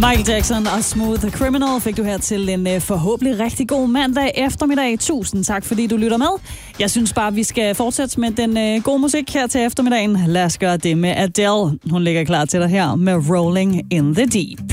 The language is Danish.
Michael Jackson og Smooth Criminal fik du her til en forhåbentlig rigtig god mandag eftermiddag. Tusind tak, fordi du lytter med. Jeg synes bare, vi skal fortsætte med den gode musik her til eftermiddagen. Lad os gøre det med Adele. Hun ligger klar til dig her med Rolling in the Deep.